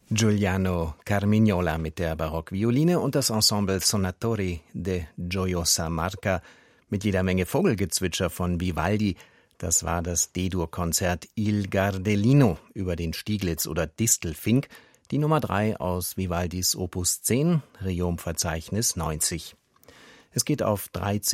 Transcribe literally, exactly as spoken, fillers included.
Giuliano Carmignola mit der Barockvioline und das Ensemble Sonatori de Gioiosa Marca mit jeder Menge Vogelgezwitscher von Vivaldi. Das war das D-Dur-Konzert Il Gardellino über den Stieglitz oder Distelfink, die Nummer drei aus Vivaldis Opus zehn, Requiem-Verzeichnis neunzig. Es geht auf drei